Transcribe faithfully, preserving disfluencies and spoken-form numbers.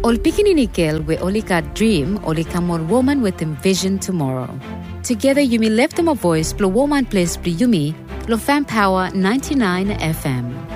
Ol pikininikel we olika dream olika more woman with envision tomorrow. Together Yumi left them a voice, blow woman place, yumi, lo fan power ninety-nine F M.